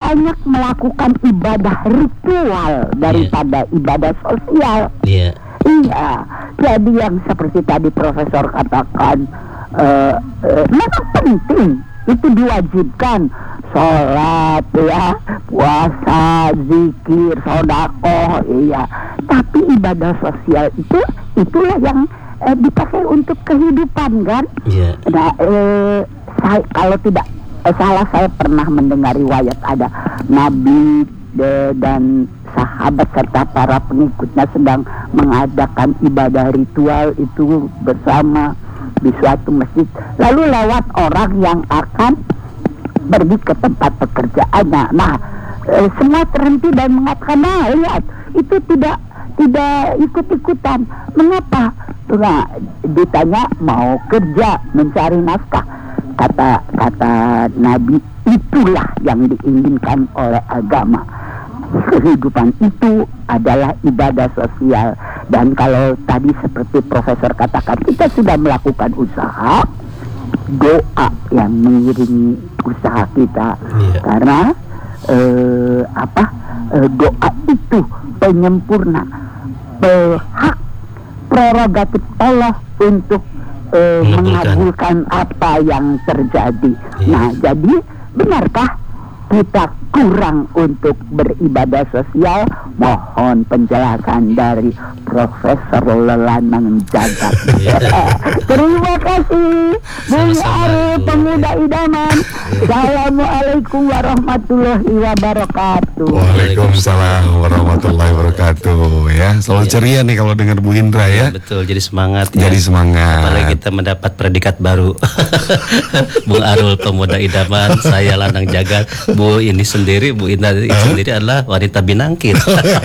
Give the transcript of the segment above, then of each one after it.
banyak melakukan ibadah ritual daripada ibadah sosial. Iya. Jadi yang seperti tadi Profesor katakan, memang penting, itu diwajibkan, sholat ya, puasa, zikir, sedekah, iya. Tapi ibadah sosial itulah yang dipakai untuk kehidupan kan. Yeah. Nah, kalau tidak salah, saya pernah mendengar riwayat ada Nabi dan sahabat serta para pengikutnya sedang mengadakan ibadah ritual itu bersama di suatu masjid. Lalu lewat orang yang akan pergi ke tempat pekerjaannya. Nah, semua terhenti dan mengatakan, nah lihat, itu tidak ikut-ikutan. Mengapa? Nah, ditanya mau kerja mencari nafkah. Kata Nabi, itulah yang diinginkan oleh agama. Kehidupan itu adalah ibadah sosial. Dan kalau tadi seperti Profesor katakan, kita sudah melakukan usaha, doa yang mengiringi usaha kita. Karena doa itu penyempurna, hak prerogatif Allah untuk mengabulkan apa yang terjadi. Nah, jadi benarkah kita kurang untuk beribadah sosial? Mohon penjelasan dari Profesor Lelanang Jagat. Terima kasih Bung Arif, pemuda idaman. Assalamualaikum warahmatullahi wabarakatuh. Waalaikumsalam warahmatullahi wabarakatuh. Ya, selalu ceria nih kalau dengar Bu Indra ya. Betul, jadi semangat. Jadi semangat. Apalagi kita mendapat predikat baru. Bung Arul pemuda idaman, saya Lanang Jagat. Bu ini sendiri, Bu Indra sendiri adalah wanita binangkit.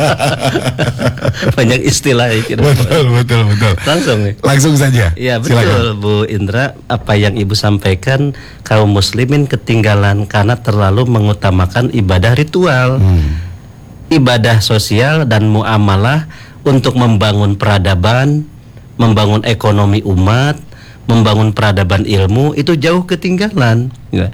Banyak istilah ya. Betul. Langsung saja. Ya betul. Silakan. Bu Indra, apa yang Ibu sampaikan, kaum muslimin ketinggalan karena terlalu mengutamakan ibadah ritual, ibadah sosial dan muamalah untuk membangun peradaban, membangun ekonomi umat, membangun peradaban ilmu, itu jauh ketinggalan.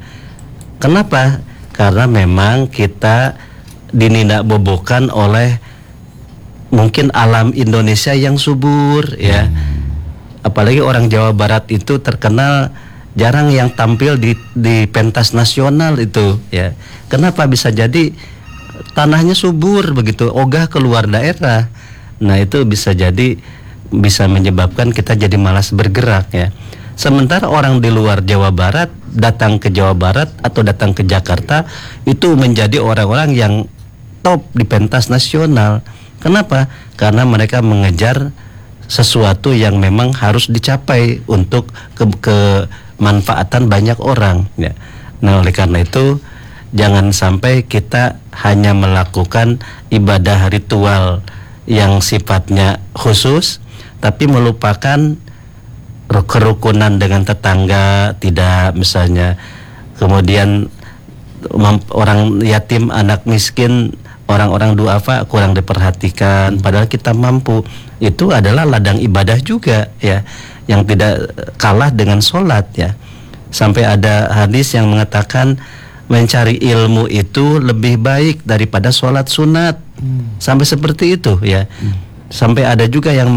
Kenapa? Karena memang kita dinindak bobokan oleh mungkin alam Indonesia yang subur ya. Apalagi orang Jawa Barat itu terkenal jarang yang tampil di pentas nasional itu ya. Kenapa? Bisa jadi tanahnya subur begitu, ogah keluar daerah. Nah, itu bisa menyebabkan kita jadi malas bergerak ya. Sementara orang di luar Jawa Barat datang ke Jawa Barat atau datang ke Jakarta itu menjadi orang-orang yang top di pentas nasional. Kenapa? Karena mereka mengejar sesuatu yang memang harus dicapai untuk kemanfaatan banyak orang ya. Nah, oleh karena itu jangan sampai kita hanya melakukan ibadah ritual yang sifatnya khusus tapi melupakan kerukunan dengan tetangga, tidak, misalnya kemudian orang yatim, anak miskin, orang-orang duafa kurang diperhatikan, padahal kita mampu. Itu adalah ladang ibadah juga ya, yang tidak kalah dengan sholat ya. Sampai ada hadis yang mengatakan mencari ilmu itu lebih baik daripada sholat sunat. Sampai seperti itu ya. Sampai ada juga yang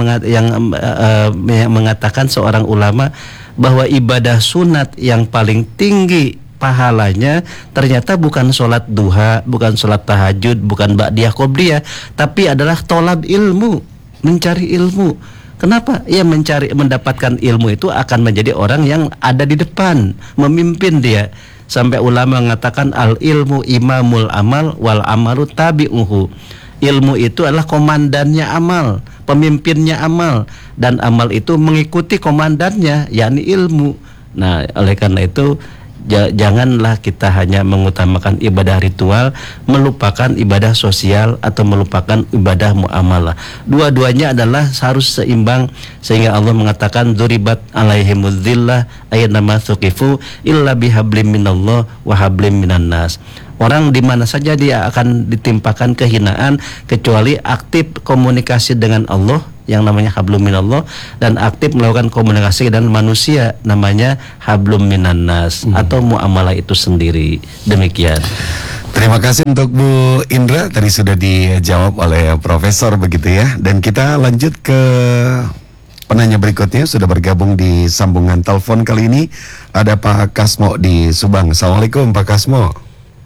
mengatakan seorang ulama bahwa ibadah sunat yang paling tinggi pahalanya ternyata bukan sholat duha, bukan sholat tahajud, bukan ba'diyah qobliyah, tapi adalah tolab ilmu, mencari ilmu. Kenapa? Ya, mendapatkan ilmu itu akan menjadi orang yang ada di depan, memimpin dia. Sampai ulama mengatakan al ilmu imamul amal wal amalu tabi'uhu. Ilmu itu adalah komandannya amal, pemimpinnya amal, dan amal itu mengikuti komandannya, yakni ilmu. Nah, oleh karena itu janganlah kita hanya mengutamakan ibadah ritual, melupakan ibadah sosial atau melupakan ibadah muamalah. Dua-duanya adalah harus seimbang, sehingga Allah mengatakan dzuribat alaihimudz dzillah ayyama thuqifu illa bihablim minallah wa hablim minan nas. Orang di mana saja dia akan ditimpakan kehinaan kecuali aktif komunikasi dengan Allah yang namanya hablum minallah, dan aktif melakukan komunikasi dengan manusia namanya hablum minan nas atau muamalah itu sendiri. Demikian. Terima kasih untuk Bu Indra, tadi sudah dijawab oleh Profesor begitu ya. Dan kita lanjut ke penanya berikutnya, sudah bergabung di sambungan telepon kali ini ada Pak Kasmo di Subang. Assalamualaikum Pak Kasmo.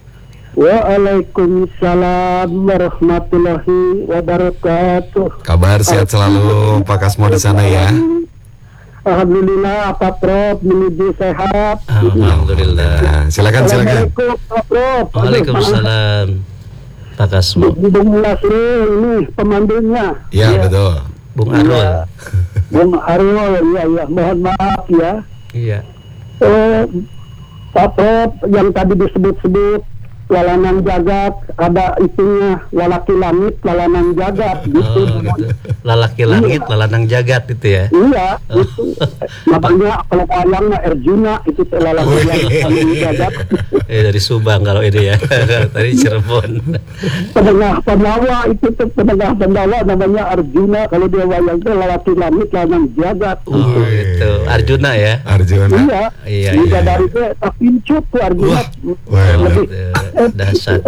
Waalaikumsalam warahmatullahi wabarakatuh. Kabar sehat selalu Pak Kasmo di sana ya. Alhamdulillah Pak Prof menuju sehat. Alhamdulillah. Silakan. Assalamualaikum Pak Prof. Waalaikumsalam Pak Kasmo. Bung Lasri ini pemandunya. Ya, betul. Bung Arul. Bung Arul, ya, mohon maaf ya. Iya. Pak Prof yang tadi disebut-sebut Lalanan Jagat, ada itunya Lalaki Langit, Lalanan Jagat gitu. Lalaki Langit, Lalanang Jagat itu ya. Iya, itu namanya kalau wayangnya Arjuna itu Lalaki Langit, Lalanan Jagat. Dari Subang kalau ini ya. Tadi Cirebon. Penengah pendawa itu tuh penengah pendawa namanya Arjuna, kalau dia wayang itu Lalaki Langit, Lalanan Jagat. Itu Arjuna ya. Arjuna. Iya. Iya. Dari itu pincut tuh Arjuna. Wah, Dahsyat.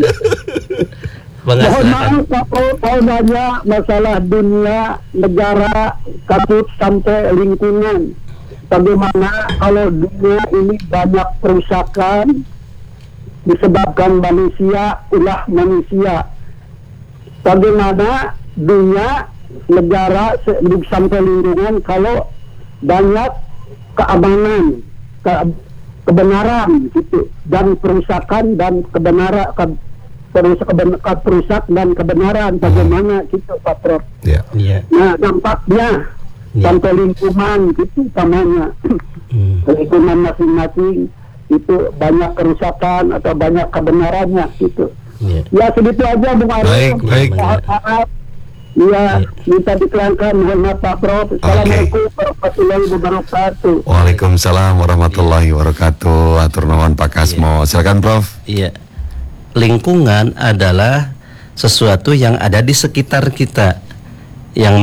Mohon maaf Pak Pro, mau nanya masalah dunia, negara, kabut sampai lingkungan. Bagaimana kalau dunia ini banyak kerusakan disebabkan manusia, ulah manusia. Bagaimana dunia, negara, sampai lingkungan kalau banyak keamanan, kebenaran gitu, dan perusakan dan kebenaran, perusak dan kebenaran, bagaimana gitu Pak Prof. Ya. Nah dampaknya sampai lingkungan gitu utamanya. Lingkungan masing-masing itu banyak kerusakan atau banyak kebenarannya gitu. Ya segitu aja Bung Arul. Baik. Maaf. Iya, minta diterangkan, mohon maaf Pak Prof. Assalamualaikum warahmatullahi wabarakatuh. Waalaikumsalam warahmatullahi wabarakatuh. Atur nuhun Pak Kasmo. Silakan Prof. Iya. Lingkungan adalah sesuatu yang ada di sekitar kita, yang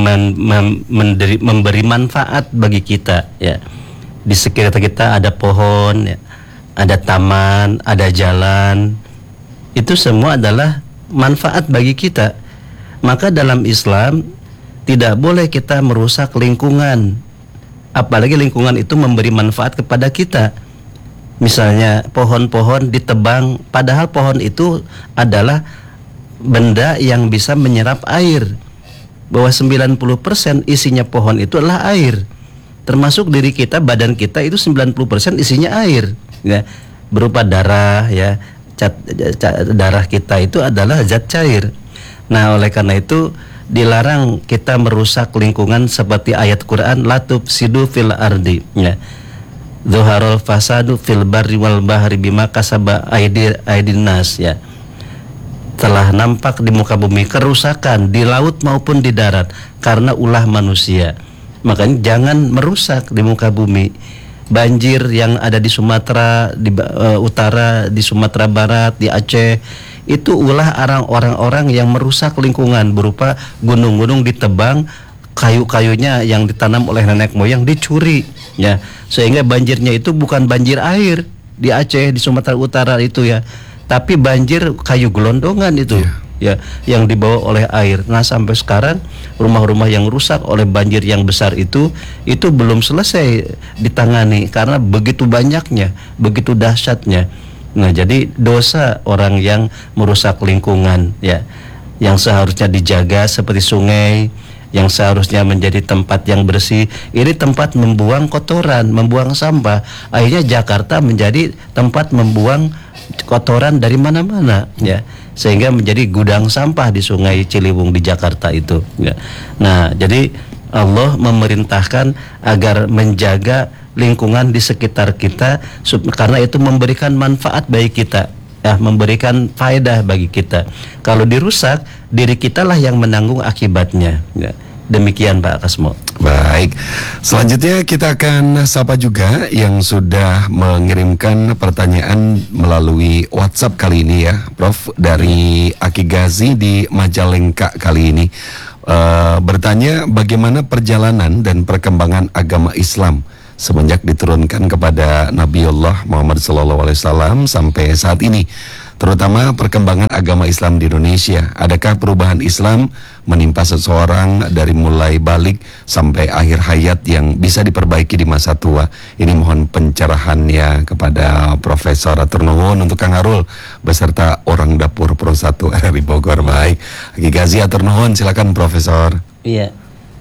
memberi manfaat bagi kita ya. Di sekitar kita ada pohon ya, ada taman, ada jalan. Itu semua adalah manfaat bagi kita. Maka dalam Islam tidak boleh kita merusak lingkungan, apalagi lingkungan itu memberi manfaat kepada kita. Misalnya pohon-pohon ditebang, padahal pohon itu adalah benda yang bisa menyerap air. Bahwa 90% isinya pohon itu adalah air. Termasuk diri kita, badan kita itu 90% isinya air ya. Berupa darah ya. Darah kita itu adalah zat cair. Nah, oleh karena itu dilarang kita merusak lingkungan seperti ayat Quran la tufsidu fil ardi ya. Zuharul fasadu fil barri wal bahri bima kasaba aydin nas ya. Telah nampak di muka bumi kerusakan di laut maupun di darat karena ulah manusia. Makanya jangan merusak di muka bumi. Banjir yang ada di Sumatera di utara, di Sumatera Barat, di Aceh, itu ulah orang-orang yang merusak lingkungan berupa gunung-gunung ditebang, kayu-kayunya yang ditanam oleh nenek moyang dicuri ya, sehingga banjirnya itu bukan banjir air di Aceh, di Sumatera Utara itu ya, tapi banjir kayu gelondongan itu ya, yang dibawa oleh air. Nah sampai sekarang rumah-rumah yang rusak oleh banjir yang besar itu belum selesai ditangani karena begitu banyaknya, begitu dahsyatnya. Nah jadi dosa orang yang merusak lingkungan ya, yang seharusnya dijaga seperti sungai, yang seharusnya menjadi tempat yang bersih, ini tempat membuang kotoran, membuang sampah. Akhirnya Jakarta menjadi tempat membuang kotoran dari mana-mana ya, sehingga menjadi gudang sampah di Sungai Ciliwung di Jakarta itu ya. Nah jadi Allah memerintahkan agar menjaga lingkungan di sekitar kita karena itu memberikan manfaat bagi kita ya, memberikan faedah bagi kita. Kalau dirusak, diri kita lah yang menanggung akibatnya ya. Demikian Pak Kasmo. Baik, selanjutnya kita akan sapa juga yang sudah mengirimkan pertanyaan melalui WhatsApp kali ini ya Prof, dari Aki Gazi di Majalengka kali ini bertanya bagaimana perjalanan dan perkembangan agama Islam semenjak diturunkan kepada Nabiullah Muhammad SAW sampai saat ini, terutama perkembangan agama Islam di Indonesia. Adakah perubahan Islam menimpa seseorang dari mulai balik sampai akhir hayat yang bisa diperbaiki di masa tua? Ini mohon pencerahannya kepada Profesor. Atur nuhun untuk Kang Arul beserta orang dapur Pro 1 RRI Bogor. Baik, Aki Gazi atur nuhun, silakan Profesor. Iya.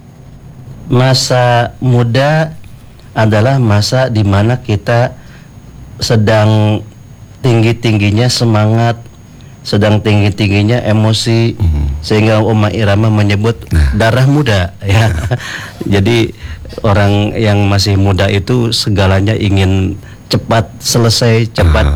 Masa muda adalah masa di mana kita sedang tinggi-tingginya semangat, sedang tinggi-tingginya emosi, sehingga Oma Irama menyebut darah muda ya. Jadi orang yang masih muda itu segalanya ingin cepat selesai, cepat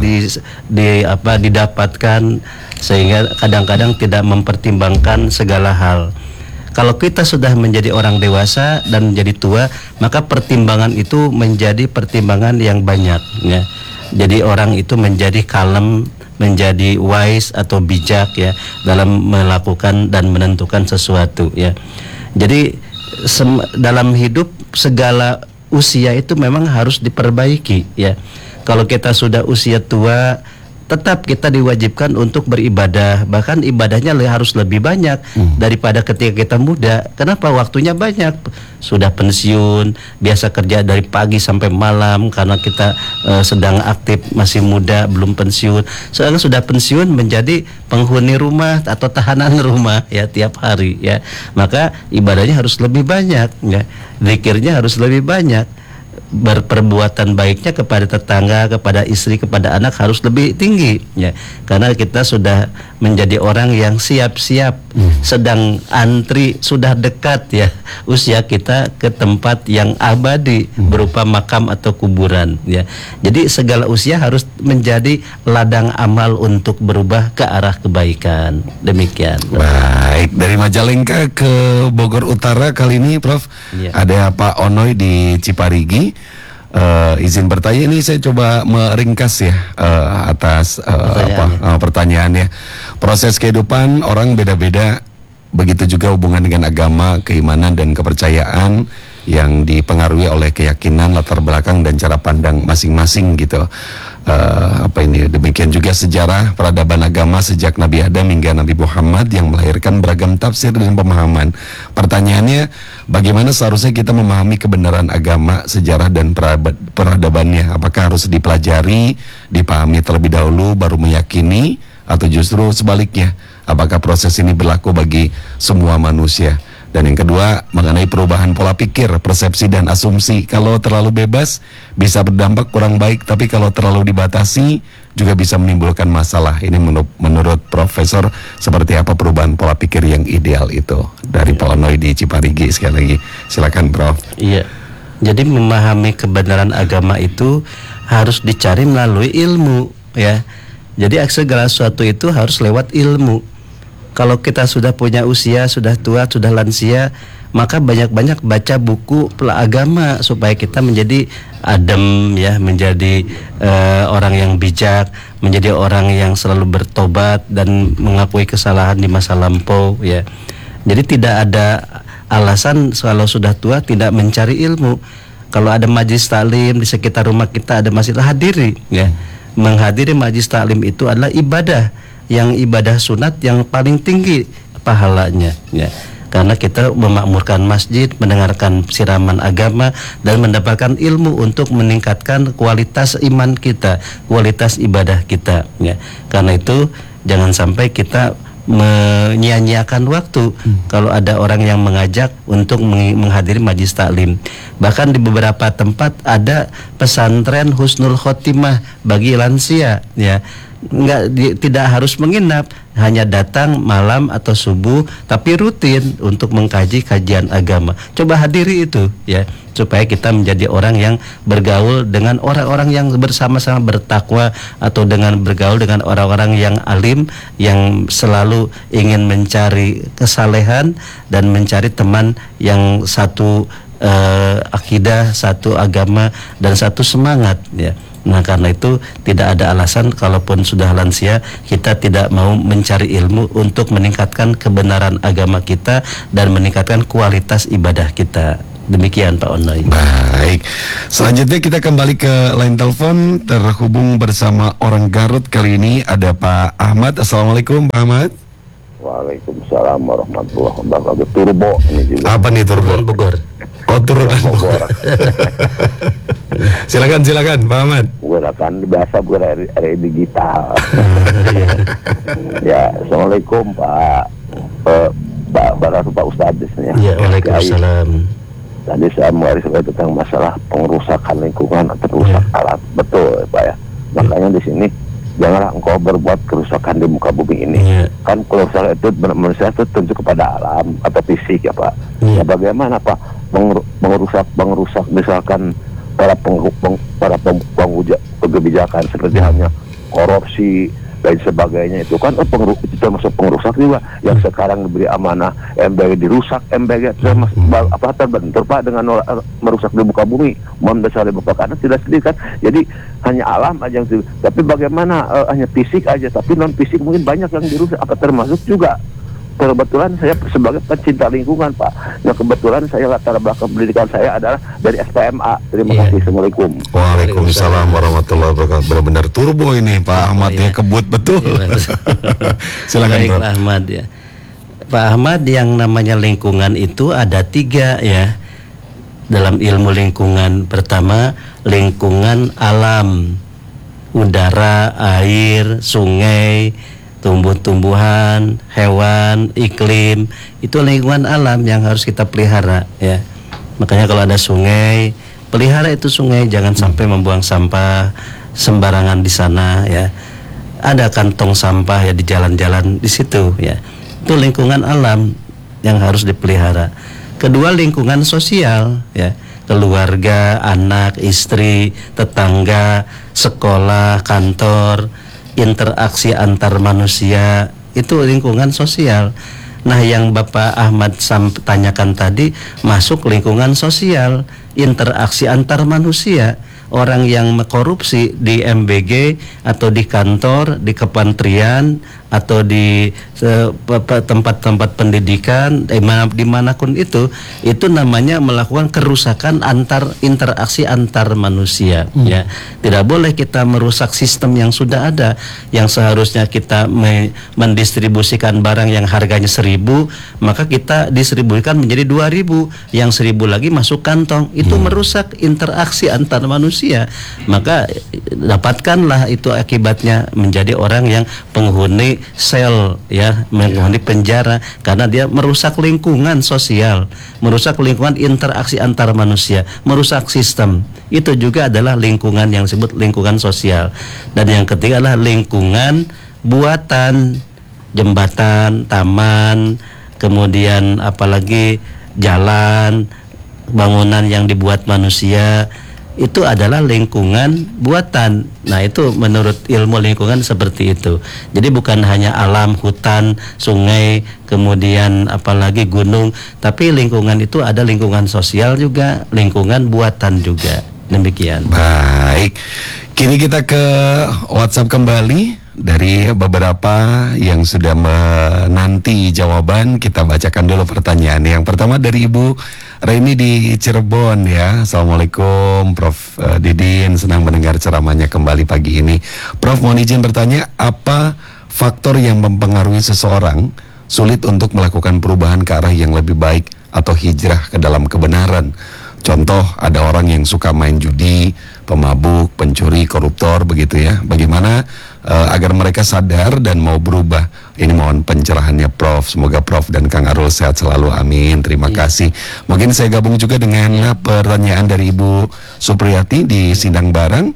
didapatkan, sehingga kadang-kadang tidak mempertimbangkan segala hal. Kalau kita sudah menjadi orang dewasa dan menjadi tua, maka pertimbangan itu menjadi pertimbangan yang banyak ya. Jadi orang itu menjadi kalem, menjadi wise atau bijak ya dalam melakukan dan menentukan sesuatu ya. Jadi dalam hidup segala usia itu memang harus diperbaiki ya. Kalau kita sudah usia tua, tetap kita diwajibkan untuk beribadah, bahkan ibadahnya harus lebih banyak daripada ketika kita muda. Kenapa? Waktunya banyak, sudah pensiun, biasa kerja dari pagi sampai malam karena kita sedang aktif, masih muda, belum pensiun. Sekarang sudah pensiun menjadi penghuni rumah atau tahanan rumah ya tiap hari ya. Maka ibadahnya harus lebih banyak ya, zikirnya harus lebih banyak. Berperbuatan baiknya kepada tetangga, kepada istri, kepada anak harus lebih tinggi ya, karena kita sudah menjadi orang yang siap-siap, sedang antri, sudah dekat ya usia kita ke tempat yang abadi berupa makam atau kuburan ya. Jadi segala usia harus menjadi ladang amal untuk berubah ke arah kebaikan. Demikian. Baik, dari Majalengka ke Bogor Utara kali ini Prof ya. Ada Pak Onoy di Ciparigi. Izin bertanya, ini saya coba meringkas ya atas pertanyaannya. Proses kehidupan orang beda-beda, begitu juga hubungan dengan agama, keimanan dan kepercayaan yang dipengaruhi oleh keyakinan, latar belakang dan cara pandang masing-masing gitu. Demikian juga sejarah peradaban agama sejak Nabi Adam hingga Nabi Muhammad yang melahirkan beragam tafsir dan pemahaman. Pertanyaannya, bagaimana seharusnya kita memahami kebenaran agama, sejarah dan peradabannya? Apakah harus dipelajari, dipahami terlebih dahulu baru meyakini, atau justru sebaliknya? Apakah proses ini berlaku bagi semua manusia? Dan yang kedua, mengenai perubahan pola pikir, persepsi dan asumsi. Kalau terlalu bebas bisa berdampak kurang baik, tapi kalau terlalu dibatasi juga bisa menimbulkan masalah. Ini menurut Profesor, seperti apa perubahan pola pikir yang ideal itu? Dari Pak Onoy di Ciparigi sekali lagi. Silakan Prof. Iya. Jadi memahami kebenaran agama itu harus dicari melalui ilmu ya. Jadi segala sesuatu itu harus lewat ilmu. Kalau kita sudah punya usia, sudah tua, sudah lansia, maka banyak-banyak baca buku agama supaya kita menjadi adem ya, menjadi orang yang bijak, menjadi orang yang selalu bertobat dan mengakui kesalahan di masa lampau ya. Jadi tidak ada alasan kalau sudah tua tidak mencari ilmu. Kalau ada majlis taklim di sekitar rumah kita, ada masjid, hadiri ya. Menghadiri majlis taklim itu adalah ibadah, yang ibadah sunat yang paling tinggi pahalanya ya. Karena kita memakmurkan masjid, mendengarkan siraman agama dan mendapatkan ilmu untuk meningkatkan kualitas iman kita, kualitas ibadah kita ya. Karena itu jangan sampai kita menyia-nyiakan waktu kalau ada orang yang mengajak untuk menghadiri majlis taklim. Bahkan di beberapa tempat ada pesantren husnul khotimah bagi lansia ya. Tidak harus menginap, hanya datang malam atau subuh, tapi rutin untuk mengkaji kajian agama. Coba hadiri itu ya, supaya kita menjadi orang yang bergaul dengan orang-orang yang bersama-sama bertakwa, atau dengan bergaul dengan orang-orang yang alim, yang selalu ingin mencari kesalehan dan mencari teman yang satu akidah, satu agama dan satu semangat ya. Nah karena itu tidak ada alasan kalaupun sudah lansia kita tidak mau mencari ilmu untuk meningkatkan kebenaran agama kita dan meningkatkan kualitas ibadah kita. Demikian Pak Onoy. Baik, selanjutnya kita kembali ke line telepon, terhubung bersama orang Garut. Kali ini ada Pak Ahmad. Assalamualaikum Pak Ahmad. Waalaikumsalam warahmatullahi wabarakatuh. Turbo ini juga. Apa nih Turbo? Bogor. Oh, Turunan Bogor. Silakan Pak Ahmad. Gunakan biasa area digital. Ya, assalamualaikum Pak Ustadz. Ya, waalaikumsalam. Tadi saya menggarisbawahi tentang masalah pengrusakan lingkungan atau rusak alat. Betul Pak ya. Makanya di sini janganlah engkau berbuat kerusakan di muka bumi ini. Kan kerusakan itu menurut saya itu tentu kepada alam atau fisik ya Pak. Ya bagaimana Pak mengerusak misalkan para penguja kebijakan seperti halnya korupsi dan sebagainya, itu kan itu termasuk pengrusak juga. Yang sekarang diberi amanah MBG dirusak, MBG termasuk terbentur Pak dengan merusak di muka bumi, membesar di muka karena tidak sedih kan. Jadi hanya alam aja yang tapi bagaimana hanya fisik aja, tapi non fisik mungkin banyak yang dirusak, apa termasuk juga. Kebetulan saya sebagai pecinta lingkungan Pak. Yang kebetulan saya latar belakang pendidikan saya adalah dari SPMA. Terima kasih. Assalamualaikum. Waalaikumsalam warahmatullahi wabarakatuh. Benar-benar turbo ini Pak Ahmad ya, kebut betul. Silakan Pak Ahmad ya. Pak Ahmad, yang namanya lingkungan itu ada 3 ya. Dalam ilmu lingkungan, pertama lingkungan alam, udara, air, sungai, tumbuh-tumbuhan, hewan, iklim, itu lingkungan alam yang harus kita pelihara ya. Makanya kalau ada sungai, pelihara itu sungai, jangan sampai membuang sampah sembarangan di sana ya. Ada kantong sampah ya di jalan-jalan di situ ya. Itu lingkungan alam yang harus dipelihara. Kedua, lingkungan sosial ya. Keluarga, anak, istri, tetangga, sekolah, kantor, interaksi antar manusia, itu lingkungan sosial. Nah, yang Bapak Ahmad tanyakan tadi masuk lingkungan sosial, interaksi antar manusia. Orang yang korupsi di MBG atau di kantor, di kementerian atau di tempat-tempat pendidikan, dimanapun itu namanya melakukan kerusakan interaksi antar manusia ya. Tidak boleh kita merusak sistem yang sudah ada, yang seharusnya kita mendistribusikan barang yang harganya 1.000, maka kita distribusikan menjadi 2.000, yang 1.000 lagi masuk kantong. Itu merusak interaksi antar manusia. Maka dapatkanlah itu akibatnya menjadi orang yang penghuni sel ya, menghuni penjara, karena dia merusak lingkungan sosial, merusak lingkungan interaksi antar manusia, merusak sistem. Itu juga adalah lingkungan yang disebut lingkungan sosial. Dan yang ketiga adalah lingkungan buatan, jembatan, taman, kemudian apalagi jalan, bangunan yang dibuat manusia, itu adalah lingkungan buatan. Nah, itu menurut ilmu lingkungan seperti itu. Jadi bukan hanya alam, hutan, sungai, kemudian apalagi gunung, tapi lingkungan itu ada lingkungan sosial juga, lingkungan buatan juga. Demikian. Baik, kini kita ke WhatsApp kembali. Dari beberapa yang sudah menanti jawaban, kita bacakan dulu pertanyaan. Yang pertama dari Ibu Reni di Cirebon ya. Assalamualaikum Prof Didin, senang mendengar ceramahnya kembali pagi ini. Prof, mohon izin bertanya, apa faktor yang mempengaruhi seseorang sulit untuk melakukan perubahan ke arah yang lebih baik atau hijrah ke dalam kebenaran? Contoh, ada orang yang suka main judi, pemabuk, pencuri, koruptor, begitu ya. Bagaimana agar mereka sadar dan mau berubah? Ini mohon pencerahannya Prof. Semoga Prof dan Kang Arul sehat selalu, amin. Terima kasih. Mungkin saya gabung juga dengan pertanyaan dari Ibu Supriyati di Sindang Barang.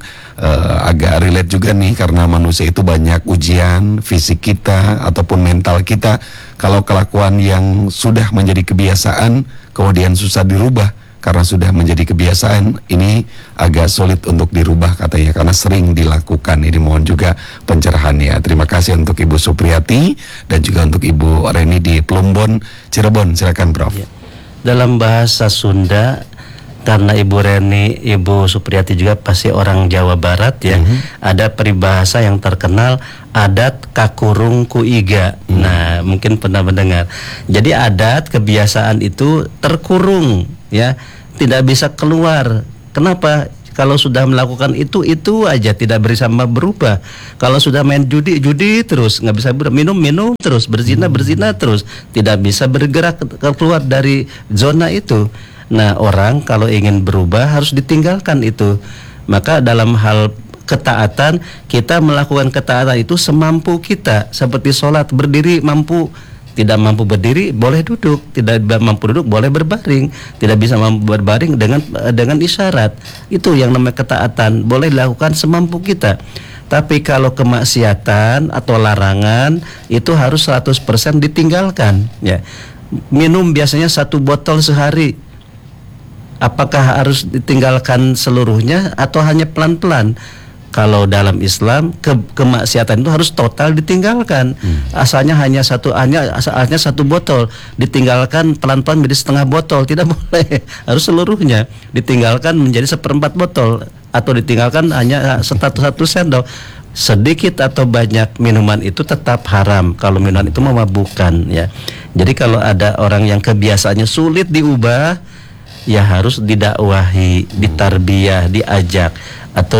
Agak relate juga nih, karena manusia itu banyak ujian, fisik kita ataupun mental kita. Kalau kelakuan yang sudah menjadi kebiasaan kemudian susah dirubah karena sudah menjadi kebiasaan, ini agak sulit untuk dirubah katanya, karena sering dilakukan. Ini mohon juga pencerahannya. Terima kasih untuk Ibu Supriyati dan juga untuk Ibu Reni di Plumbon, Cirebon. Silakan Prof. Ya. Dalam bahasa Sunda, karena Ibu Reni, Ibu Supriyati juga pasti orang Jawa Barat ya, ada peribahasa yang terkenal, adat kakurung kuiga. Nah, mungkin pernah mendengar. Jadi adat, kebiasaan itu terkurung ya, tidak bisa keluar. Kenapa? Kalau sudah melakukan itu aja, tidak bersama berubah. Kalau sudah main judi terus, nggak bisa minum terus, berzina terus, tidak bisa bergerak keluar dari zona itu. Nah, orang kalau ingin berubah harus ditinggalkan itu. Maka dalam hal ketaatan, kita melakukan ketaatan itu semampu kita. Seperti sholat, berdiri mampu, tidak mampu berdiri boleh duduk, tidak mampu duduk boleh berbaring, tidak bisa mampu berbaring dengan isyarat. Itu yang namanya ketaatan, boleh dilakukan semampu kita. Tapi kalau kemaksiatan atau larangan itu harus 100% ditinggalkan, ya. Minum biasanya 1 botol sehari, apakah harus ditinggalkan seluruhnya atau hanya pelan-pelan? Kalau dalam Islam kemaksiatan itu harus total ditinggalkan. Asalnya hanya satu botol, ditinggalkan pelan-pelan menjadi setengah botol, tidak boleh. Harus seluruhnya ditinggalkan menjadi 1/4 botol, atau ditinggalkan hanya 1 sendok. Sedikit atau banyak minuman itu tetap haram kalau minuman itu memabukkan, ya. Jadi kalau ada orang yang kebiasaannya sulit diubah, ya harus didakwahi, ditarbiyah, diajak, atau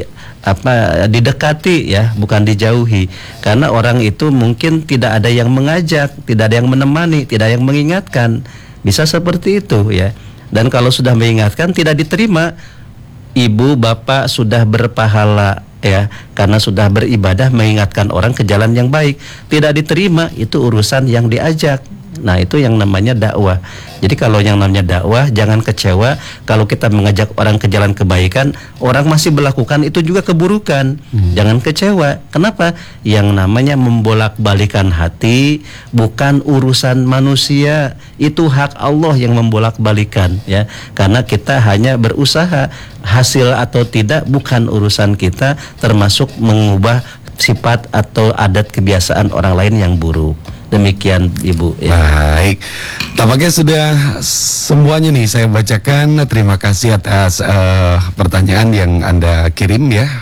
didekati, ya, bukan dijauhi. Karena orang itu mungkin tidak ada yang mengajak, tidak ada yang menemani, tidak ada yang mengingatkan. Bisa seperti itu, ya. Dan kalau sudah mengingatkan tidak diterima, ibu bapak sudah berpahala, ya, karena sudah beribadah mengingatkan orang ke jalan yang baik, tidak diterima, itu urusan yang diajak. Nah, itu yang namanya dakwah. Jadi kalau yang namanya dakwah, jangan kecewa kalau kita mengajak orang ke jalan kebaikan, orang masih melakukan itu juga keburukan. Jangan kecewa. Kenapa? Yang namanya membolak-balikan hati bukan urusan manusia, itu hak Allah yang membolak-balikan, ya. Karena kita hanya berusaha, hasil atau tidak bukan urusan kita, termasuk mengubah sifat atau adat kebiasaan orang lain yang buruk. Demikian Ibu, ya. Baik, tampaknya sudah semuanya nih saya bacakan. Terima kasih atas pertanyaan yang Anda kirim, ya,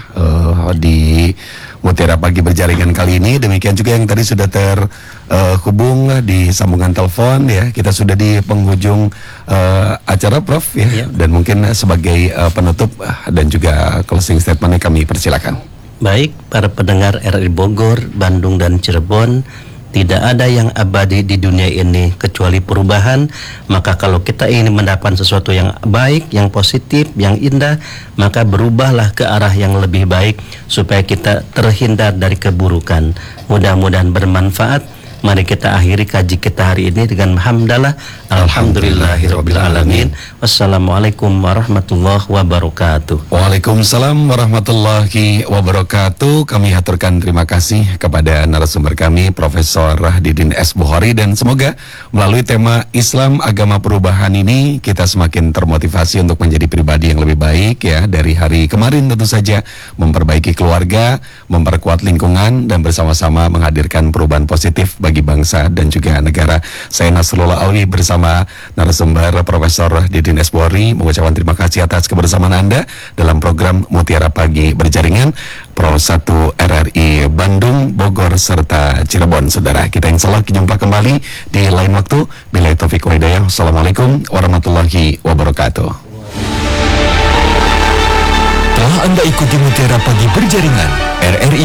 di Mutiara Pagi Berjaringan kali ini. Demikian juga yang tadi sudah terhubung di sambungan telepon, ya. Kita sudah di penghujung acara, Prof, ya. Dan mungkin sebagai penutup dan juga closing statement kami persilakan. Baik, para pendengar RRI Bogor, Bandung dan Cirebon, tidak ada yang abadi di dunia ini kecuali perubahan. Maka kalau kita ingin mendapatkan sesuatu yang baik, yang positif, yang indah, maka berubahlah ke arah yang lebih baik supaya kita terhindar dari keburukan. Mudah-mudahan bermanfaat. Mari kita akhiri kaji kita hari ini dengan hamdalah alhamdulillahirabbil alamin. Wassalamualaikum warahmatullahi wabarakatuh. Waalaikumsalam warahmatullahi wabarakatuh. Kami haturkan terima kasih kepada narasumber kami Profesor Didin S. Bukhari, dan semoga melalui tema Islam Agama Perubahan ini kita semakin termotivasi untuk menjadi pribadi yang lebih baik, ya. Dari hari kemarin tentu saja memperbaiki keluarga, memperkuat lingkungan, dan bersama-sama menghadirkan perubahan positif bagi bangsa dan juga negara. Saya Nasrullah Alwi bersama narasumber Profesor Didin S. Bukhari mengucapkan terima kasih atas kebersamaan Anda dalam program Mutiara Pagi Berjaringan Pro 1 RRI Bandung, Bogor, serta Cirebon. Saudara, kita insya Allah jumpa kembali di lain waktu. Billahi taufiq wal hidayah. Assalamualaikum warahmatullahi wabarakatuh. Telah Anda ikuti Mutiara Pagi Berjaringan RRI